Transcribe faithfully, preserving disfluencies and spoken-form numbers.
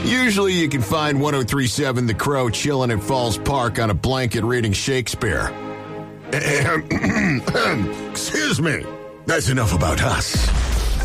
Usually you can find one oh three point seven The Crow chilling at Falls Park on a blanket reading Shakespeare. Excuse me. That's enough about us.